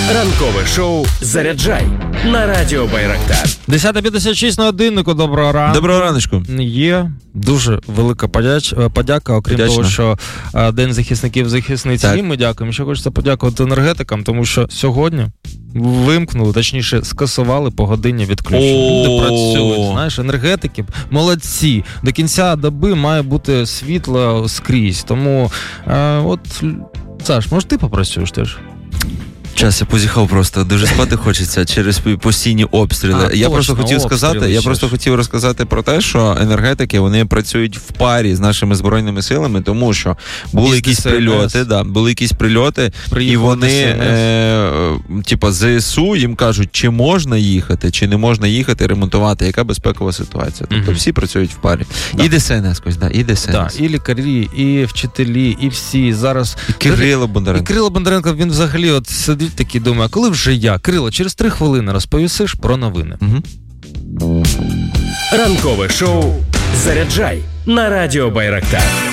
Ранкове шоу «Заряджай» на Радіо Байрактар. 10:56 на годиннику. Доброго ранку. Доброго раночку. Є дуже велика подяка, окрім того, що День захисників-захисниць. І ми дякуємо. Ще хочеться подякувати енергетикам, тому що сьогодні вимкнули, точніше скасували погодинні відключення. Люди працюють, знаєш, енергетики молодці. До кінця доби має бути світло скрізь. Тому, Саш, може ти попрацюєш теж? Час, я позіхав просто, дуже спати хочеться через постійні обстріли. Я просто хотів розказати про те, що енергетики, вони працюють в парі з нашими збройними силами, тому що були якісь прильоти, і вони, ЗСУ їм кажуть, чи можна їхати, чи не можна їхати, ремонтувати, яка безпекова ситуація. Тобто всі працюють в парі. Да. І ДСНС, і ДСНС. Да, і лікарі, і вчителі, і всі. Зараз... І Кирило Бондаренко, він взагалі от сидить такий, думає, а коли вже я? Кирило, через 3 хвилини розповісиш про новини. Ранкове шоу «Заряджай» на Радіо Байрактар.